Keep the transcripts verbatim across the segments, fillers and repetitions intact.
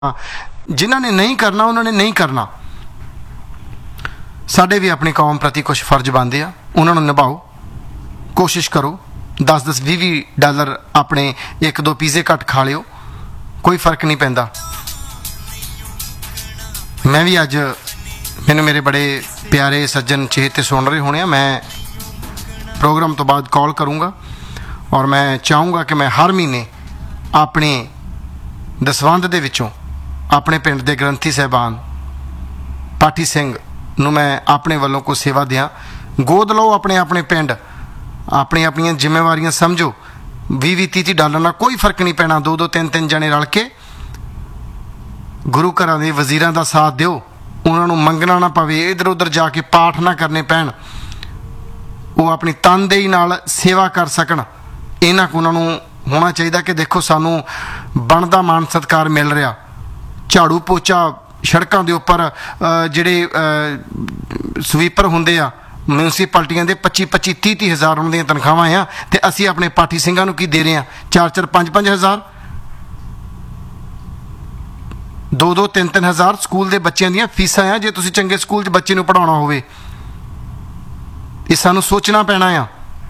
जिन्हां ने नहीं करना उन्होंने नहीं करना। साडे भी अपनी कौम प्रति कुछ फर्ज बनते आ, उन्होंने निभाओ, कोशिश करो। दस दस भी भी डॉलर अपने एक दो पीजे घट खा लियो, कोई फर्क नहीं पैंदा। मैं भी अज मैनू मेरे बड़े प्यारे सज्जन चेते सुन रहे होने, मैं प्रोग्राम तो बाद कॉल करूँगा और मैं चाहूँगा कि मैं हर महीने अपने दसवंध दे विचों अपने पिंड दे ग्रंथी साहबान पाठी सिंह नूं मैं अपने वालों को सेवा दियाँ। गोद लो अपने अपने पिंड, अपनी अपनी जिम्मेवारियां समझो। भी भी तीह तीह डॉलर ना कोई फर्क नहीं पैना। दो दो तीन तीन जने रल के गुरु घरां दे वजीरां दा साथ दिओ, उन्होंने मंगना ना पवे, इधर उधर जाके पाठ ना करने पैण, वो अपनी तनदेही नाल सेवा कर सकन। इन्हां को उन्होंने होना चाहिए कि देखो सानू बनदा मान सत्कार मिल रहा। झाड़ू पोचा सड़कों के उपर जिहड़े स्वीपर हुंदे आ म्यूनसिपैलिटियां दे पच्ची पच्ची तीह तीह हज़ार उन्हां दीयां तनखावां आ, ते असीं अपने पाठी सिंघां नूं की दे रहे हैं? चार चार पाँच पाँच हज़ार, दो दो तीन तीन हज़ार स्कूल के बच्चों दीयां फीसां आ। जे तुसीं चंगे स्कूल च बच्चे नूं पढ़ाउणा होवे, इह सानूं सोचना पैना आ।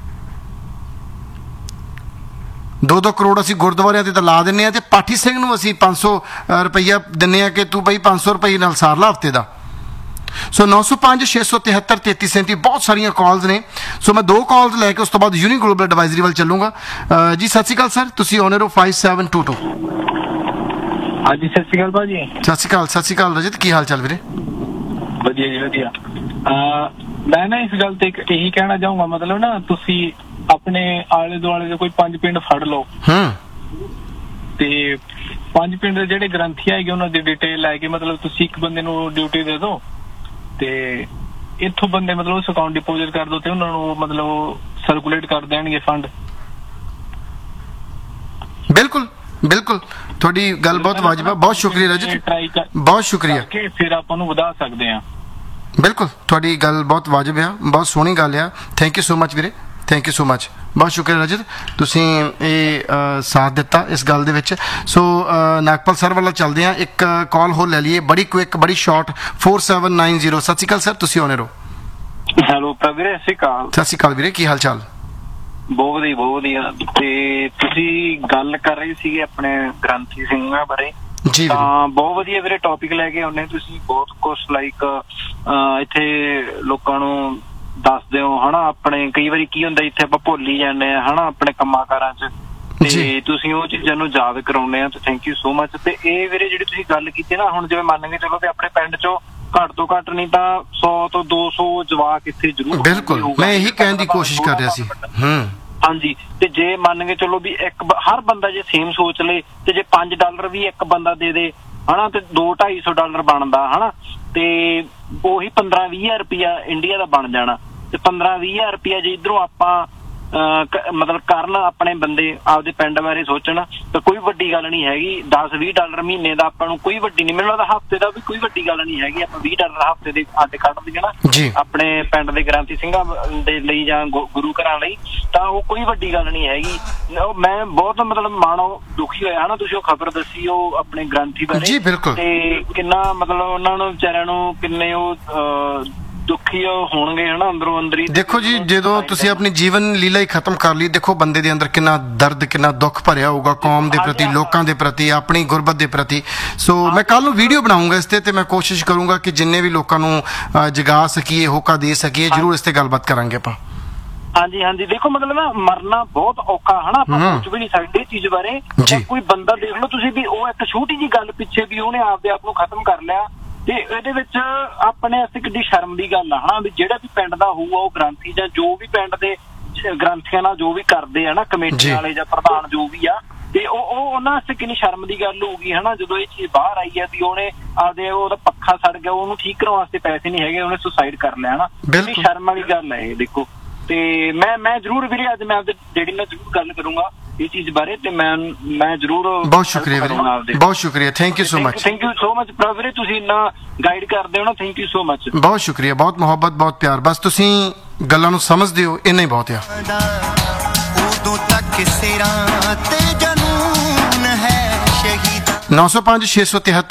दो दो करोड़ असी गुरुद्वारियां ते ला दिंने आ, ते पाठी सिंह नूं असी पाँच सौ रुपया दिंने आ कि तू बई पाँच सौ रुपये नाल सार ला हफ्ते का। सो नौ सौ पाँच छे सौ तिहत्तर तेती सैंती बहुत सारिया कॉल्स ने। सो मैं दो कॉल्स लैके उस तो बाद यूनी ग्लोबल एडवाइजरी वाल चलूँगा। जी सत श्री अकाल सर, तुसीं ऑनर हो फाइव सैवन टू टू। हाँ जी सत श्री अकाल भाजी। सत श्री अकाल सत श्री अकाल रजत, की हाल चाल वीरे? वधिया जी वधिया। मैं ना इस गल ते यही कहना चाहूँगा, मतलब ना तुसीं अपने आले दुआले दे कोई पंज पिंड फड़ लो ते पंज पिंड दे जेहड़े ग्रंथी है उन्हां दी डिटेल लैके मतलब तुसीं एक बंदे नूं ड्यूटी दे दो ते इत्थों बंदे मतलब उस अकाउंट डिपोजिट कर दो ते उन्हां नूं मतलब सर्कुलेट कर देणगे फंड। बिल्कुल बिल्कुल, थोड़ी गल बहुत वाजिब है। बहुत शुक्रिया रजत, बहुत शुक्रिया। फिर आपां नूं वधा सकदे हां। बिल्कुल थोड़ी गल बहुत वाजिब है, बहुत सोहनी गल है। Thank you so much Veere, thank you so much, बहुत शुक्रिया रजत, तुसीं ये साथ दिता इस गल दे विच। सो नागपाल सर वाला चलते हैं, एक कॉल हो ले लीए, बड़ी क्विक बड़ी short. Four seven nine zero. सत श्री अकाल सर, तुसीं ऑनर हो। हेलो वीरे, सत श्री अकाल। सत श्री अकाल वीरे, की हाल चाल? बहुत वधिया बहुत वधिया। ते तुसीं गल कर रहे सीगे अपने ग्रंथी सिंघां बारे जी, तां बहुत वधिया वीरे टॉपिक लैके आउणे। तुसीं बहुत कुछ लाइक इत्थे लोकां नूं दसदे हो हना। अपने कई बारी की हुंदा इत्थे आपां भुल ही जांदे आ हना अपने कंमां कारां च, ते तुसीं ओह चीज़ां नूं याद कराउने आ, ते थैंक यू सो मच। ते इह वीरे जिहड़ी तुसीं गल कीती ना, हुण जिवें मंन के चलो ते अपने पिंड चों घट तो घट नहीं तां सौ तो दो सौ जवाक इत्थे जरूर। बिल्कुल, मैं यही कहण दी कोशिश कर रहा सी। हाँ जी, ते जे मन के चलो भी एक हर बंदा जे सेम सोच ले, ते जे पांच डॉलर भी एक बंदा दे दे हना, ते दो ढाई सौ डॉलर बनदा हना, ते ਉਹੀ पंद्रह भी हज़ार रुपया इंडिया का बन जाना। ते पंद्रह भी हज़ार रुपया जे इधरों आपां मतलब करन अपने बंदे आपदे पिंड बारे सोचण, तो कोई वड्डी गल नहीं हैगी। दस भी डॉलर महीने का आपां नूं कोई वड्डी नहीं, मैनूं लगदा हफ्ते का भी कोई वड्डी गल नहीं हैगी। आपां बीस डॉलर हफ्ते दे अड्ड कढ दईए ना अपने पिंड दे ग्रंथी सिंघां दे लई जां गुरु घरां लई, तां ओह कोई वड्डी गल नहीं हैगी। मैं बहुत मतलब माणो दुखी होया ना, तुसीं ओह खबर दसी ओह अपने ग्रंथी बारे, ते किन्ना मतलब उन्हां नूं विचारिਆਂ नूं किन्ने ओह दुखी होणगे हना अंदरों अंदरी। देखो जी, जो तुसीं अपनी जीवन लीला ही खत्म कर ली, देखो बंदे दे अंदर कितना दर्द कितना दुख भरिया होगा कौम दे प्रति, लोकां दे प्रति, अपनी गुरबत दे प्रति। सो मैं कल नूं वीडियो बनाऊंगा इस ते, मैं कोशिश करूंगा कि जिन्ने भी लोकां नूं जगा सकीए, होका दे सकीए, जरूर इस ते गलबात करांगे आपां। हाँ जी हाँ जी, देखो मतलब ना मरना बहुत औखा है ना, आपां सोच भी नहीं सकदे चीज बारे। कोई बंदा देख लो तुसीं भी, ओह एक छोटी जी गल पिछे भी ਉਹਨੇ ਆਪਦੇ ਆਪ ਨੂੰ खत्म कर लिया, ਤੇ ਇਹਦੇ ਵਿੱਚ ਆਪਣੇ ਵਾਸਤੇ ਕਿੱਡੀ ਸ਼ਰਮ ਦੀ ਗੱਲ ਆ ਹਨਾ, ਵੀ ਜਿਹੜਾ ਵੀ ਪਿੰਡ ਦਾ ਹੋਊਗਾ ਉਹ ਗ੍ਰੰਥੀ ਜਾਂ ਜੋ ਵੀ ਪਿੰਡ ਦੇ ਗ੍ਰੰਥੀਆਂ ਨਾਲ ਜੋ ਵੀ ਕਰਦੇ ਆ ਨਾ ਕਮੇਟੀ ਵਾਲੇ ਜਾਂ ਪ੍ਰਧਾਨ ਜੋ ਵੀ ਆ, ਤੇ ਉਹ ਉਹ ਉਹਨਾਂ ਵਾਸਤੇ ਕਿੰਨੀ ਸ਼ਰਮ ਦੀ ਗੱਲ ਹੋਊਗੀ ਹਨਾ, ਜਦੋਂ ਇਹ ਚੀਜ਼ ਬਾਹਰ ਆਈ ਆ ਵੀ ਉਹਨੇ ਆਪਦੇ ਉਹਦਾ ਪੱਖਾ ਸੜ ਗਿਆ, ਉਹਨੂੰ ਠੀਕ ਕਰਾਉਣ ਵਾਸਤੇ ਪੈਸੇ ਨਹੀਂ ਹੈਗੇ, ਉਹਨੇ ਸੁਸਾਈਡ ਕਰ ਲਿਆ ਹਨਾ। ਕਿੰਨੀ ਸ਼ਰਮ ਵਾਲੀ ਗੱਲ ਹੈ ਇਹ ਦੇਖੋ। ਤੇ ਮੈਂ ਮੈਂ ਜ਼ਰੂਰ ਵੀਰੇ ਅੱਜ ਮੈਂ ਆਪਦੇ ਡੈਡੀ ਨਾਲ ਜ਼ਰੂਰ ਗੱਲ ਕਰੂੰਗਾ ਇਹ ਚੀਜ਼ ਬਾਰੇ, ਤੇ ਮੈਂ ਮੈਂ ਜ਼ਰੂਰ। ਬਹੁਤ ਸ਼ੁਕਰੀਆ ਵੀਰੇ, ਬਹੁਤ ਸ਼ੁਕਰੀਆ, thank you so much, thank you so much ਭਰਾ ਵੀਰੇ, ਤੁਸੀਂ ਇੰਨਾ ਗਾਈਡ ਕਰਦੇ ਹੋ ਨਾ, ਥੈਂਕ ਯੂ ਸੋ ਮਚ। ਬਹੁਤ ਸ਼ੁਕਰੀਆ, ਬਹੁਤ ਮੁਹੱਬਤ, ਬਹੁਤ ਪਿਆਰ, ਬਸ ਤੁਸੀਂ ਗੱਲਾਂ ਨੂੰ ਸਮਝਦੇ ਹੋ, ਇੰਨਾ ਹੀ ਬਹੁਤ ਆ। ਉਦੋਂ ਤੱਕ ਸਿਰਾਂ ਤੇ ਜਨੂਨ ਹੈ ਸ਼ਹੀਦਾਂ ਨੌ ਸੌ ਪੰਜ ਛੇ ਸੌ ਤਿਹੱਤਰ